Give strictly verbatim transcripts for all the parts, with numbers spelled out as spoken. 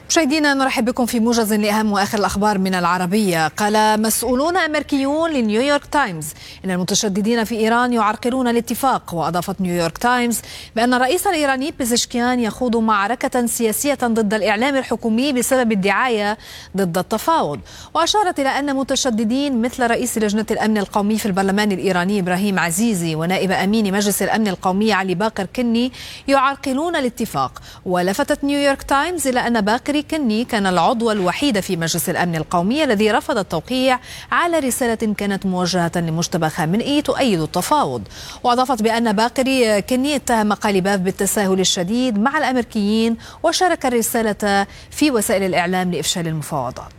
مشاهدينا نرحب بكم في موجز لأهم وآخر الأخبار من العربية. قال مسؤولون أمريكيون لنيويورك تايمز إن المتشددين في إيران يعرقلون الاتفاق. وأضافت نيويورك تايمز بأن الرئيس الإيراني بيزشكيان يخوض معركة سياسية ضد الإعلام الحكومي بسبب الدعاية ضد التفاوض. وأشارت إلى أن متشددين مثل رئيس لجنة الأمن القومي في البرلمان الإيراني إبراهيم عزيزي ونائب أمين مجلس الأمن القومي علي باقر كني يعرقلون الاتفاق. ولفتت نيويورك تايمز إلى أن باقر كني كان العضو الوحيد في مجلس الأمن القومي الذي رفض التوقيع على رسالة كانت موجهة لمجتبى خامنئي تؤيد التفاوض. وأضافت بأن باقر كني اتهم قاليباف بالتساهل الشديد مع الأمريكيين وشارك الرسالة في وسائل الإعلام لإفشال المفاوضات.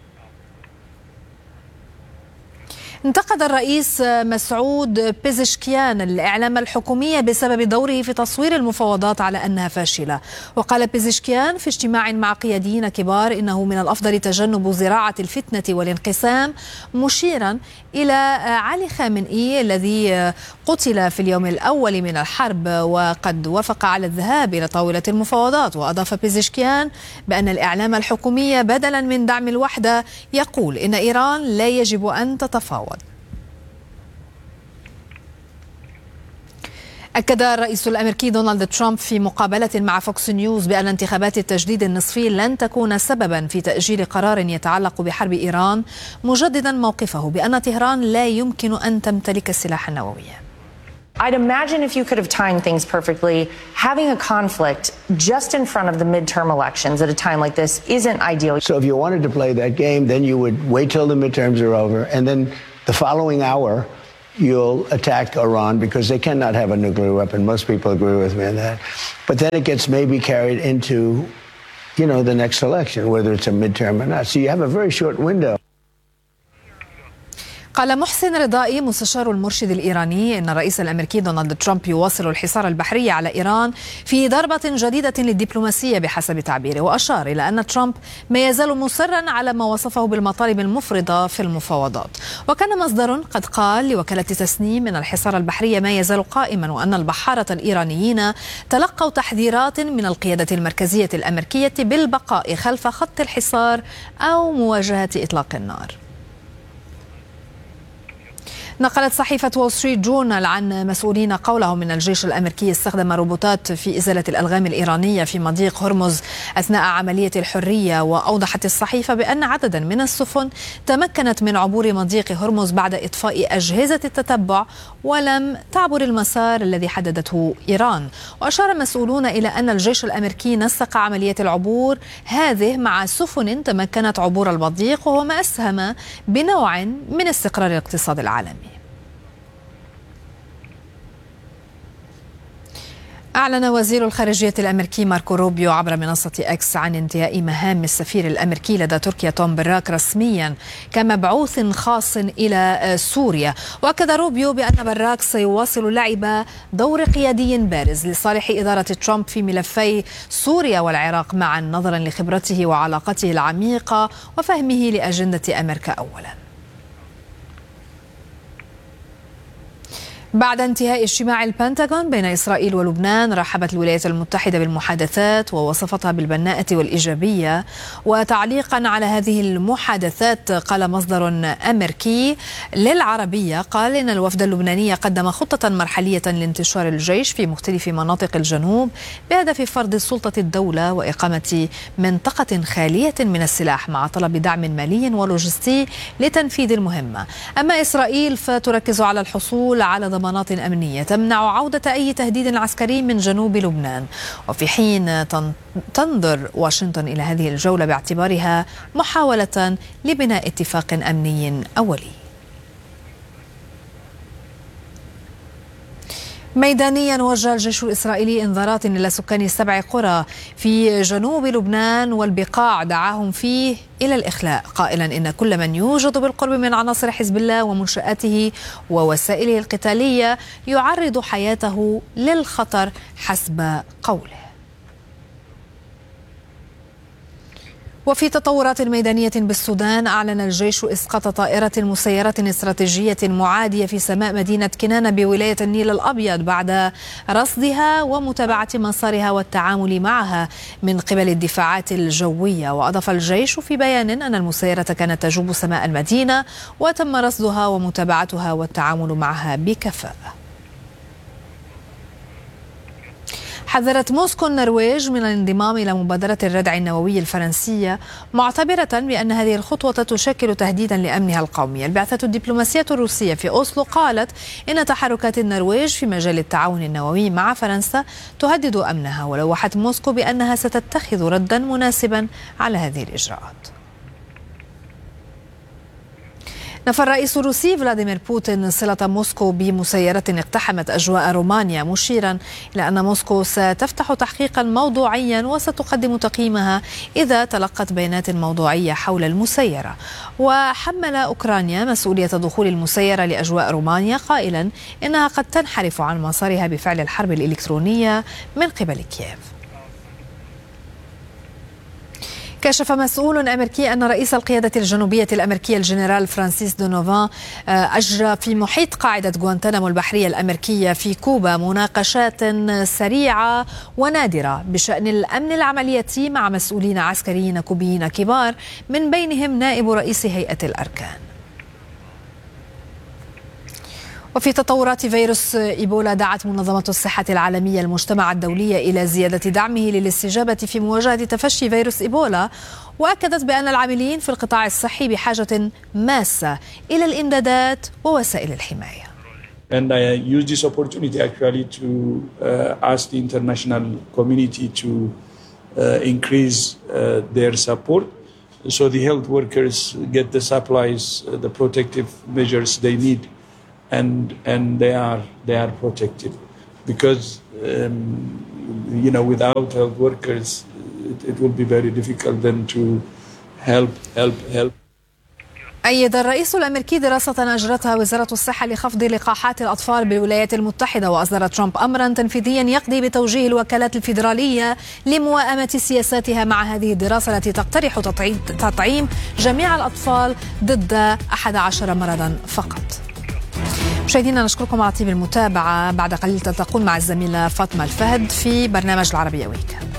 انتقد الرئيس مسعود بيزشكيان الإعلام الحكومي بسبب دوره في تصوير المفاوضات على أنها فاشلة. وقال بيزشكيان في اجتماع مع قياديين كبار إنه من الأفضل تجنب زراعة الفتنة والانقسام، مشيرا إلى علي خامنئي الذي قتل في اليوم الأول من الحرب وقد وافق على الذهاب إلى طاولة المفاوضات. وأضاف بيزشكيان بأن الإعلام الحكومي بدلا من دعم الوحدة يقول إن إيران لا يجب أن تتفاوض. أكد الرئيس الأمريكي دونالد ترامب في مقابلة مع فوكس نيوز بأن انتخابات التجديد النصفي لن تكون سببا في تأجيل قرار يتعلق بحرب إيران، مجددا موقفه بأن طهران لا يمكن أن تمتلك السلاح النووي. I'd imagine if you could have timed things perfectly, having a conflict just in front of the midterm elections at a time like this isn't ideal. So if you wanted to play that game, then you would wait till the midterms are over, and then the following hour you'll attack Iran because they cannot have a nuclear weapon. Most people agree with me on that. But then it gets maybe carried into, you know, the next election, whether it's a midterm or not. So you have a very short window. قال محسن رضائي مستشار المرشد الإيراني إن الرئيس الأمريكي دونالد ترامب يواصل الحصار البحري على إيران في ضربة جديدة للدبلوماسية بحسب تعبيره. وأشار إلى أن ترامب ما يزال مصرا على ما وصفه بالمطالب المفرطة في المفاوضات. وكان مصدر قد قال لوكالة تسنيم إن الحصار البحري ما يزال قائما وأن البحارة الإيرانيين تلقوا تحذيرات من القيادة المركزية الأمريكية بالبقاء خلف خط الحصار أو مواجهة إطلاق النار. نقلت صحيفة وول ستريت جورنال عن مسؤولين قولهم إن الجيش الأمريكي استخدم روبوتات في إزالة الألغام الإيرانية في مضيق هرمز أثناء عملية الحرية. وأوضحت الصحيفة بأن عددا من السفن تمكنت من عبور مضيق هرمز بعد إطفاء أجهزة التتبع ولم تعبر المسار الذي حددته إيران. وأشار مسؤولون إلى أن الجيش الأمريكي نسق عملية العبور هذه مع سفن تمكنت عبور المضيق، وهو ما أسهم بنوع من استقرار الاقتصاد العالمي. أعلن وزير الخارجية الأمريكي ماركو روبيو عبر منصة إكس عن انتهاء مهام السفير الأمريكي لدى تركيا توم براك رسميا كمبعوث خاص إلى سوريا. وأكد روبيو بأن براك سيواصل لعب دور قيادي بارز لصالح إدارة ترامب في ملفي سوريا والعراق معا، نظرا لخبرته وعلاقته العميقة وفهمه لأجندة أمريكا أولا. بعد انتهاء اجتماع البنتاغون بين إسرائيل ولبنان، رحبت الولايات المتحدة بالمحادثات ووصفتها بالبناءة والإيجابية. وتعليقا على هذه المحادثات قال مصدر أمريكي للعربية قال إن الوفد اللبناني قدم خطة مرحلية لانتشار الجيش في مختلف مناطق الجنوب بهدف فرض سلطة الدولة وإقامة منطقة خالية من السلاح مع طلب دعم مالي ولوجستي لتنفيذ المهمة. أما إسرائيل فتركز على الحصول على ضمانات أمنية تمنع عودة أي تهديد عسكري من جنوب لبنان. وفي حين تنظر واشنطن إلى هذه الجولة باعتبارها محاولة لبناء اتفاق أمني أولي. ميدانيا وجه الجيش الإسرائيلي إنذارات إلى سكان سبع قرى في جنوب لبنان والبقاع دعاهم فيه إلى الإخلاء، قائلا إن كل من يوجد بالقرب من عناصر حزب الله ومنشآته ووسائله القتالية يعرض حياته للخطر حسب قوله. وفي تطورات ميدانية بالسودان، أعلن الجيش إسقاط طائرة مسيرة استراتيجية معادية في سماء مدينة كنانة بولاية النيل الأبيض بعد رصدها ومتابعة مسارها والتعامل معها من قبل الدفاعات الجوية. وأضاف الجيش في بيان أن المسيرة كانت تجوب سماء المدينة وتم رصدها ومتابعتها والتعامل معها بكفاءة. حذرت موسكو النرويج من الانضمام إلى مبادرة الردع النووي الفرنسية، معتبرة بأن هذه الخطوة تشكل تهديدا لأمنها القومي. البعثة الدبلوماسية الروسية في أوسلو قالت إن تحركات النرويج في مجال التعاون النووي مع فرنسا تهدد أمنها، ولوحت موسكو بأنها ستتخذ ردا مناسبا على هذه الإجراءات. نفى الرئيس الروسي فلاديمير بوتين صلة موسكو بمسيرة اقتحمت أجواء رومانيا، مشيرا إلى أن موسكو ستفتح تحقيقا موضوعيا وستقدم تقييمها إذا تلقت بيانات موضوعية حول المسيرة. وحمل أوكرانيا مسؤولية دخول المسيرة لأجواء رومانيا، قائلا إنها قد تنحرف عن مسارها بفعل الحرب الإلكترونية من قبل كييف. كشف مسؤول أمريكي أن رئيس القيادة الجنوبية الأمريكية الجنرال فرانسيس دونوفان أجرى في محيط قاعدة غوانتانامو البحرية الأمريكية في كوبا مناقشات سريعة ونادرة بشأن الأمن العملياتي مع مسؤولين عسكريين كوبيين كبار، من بينهم نائب رئيس هيئة الأركان. وفي تطورات فيروس إيبولا، دعت منظمة الصحة العالمية المجتمع الدولي إلى زيادة دعمه للاستجابة في مواجهة تفشي فيروس إيبولا، وأكدت بأن العاملين في القطاع الصحي بحاجة ماسة إلى الإمدادات ووسائل الحماية. And I use this opportunity actually to uh, ask the international community to uh, increase uh, their support so the health workers get the supplies, uh, the protective measures they need. And and they are they are protected, because um, you know without health workers it, it will be very difficult then to help help help. أيد الرئيس الأمريكي دراسة أجرتها وزارة الصحة لخفض لقاحات الأطفال بالولايات المتحدة، وأصدر ترامب أمرا تنفيذيا يقضي بتوجيه الوكالات الفيدرالية لموائمة سياساتها مع هذه الدراسة التي تقترح تطعيم جميع الأطفال ضد أحد عشر مرضا فقط. مشاهدينا، نشكركم على طيب المتابعة. بعد قليل تلتقون مع الزميلة فاطمة الفهد في برنامج العربية ويك.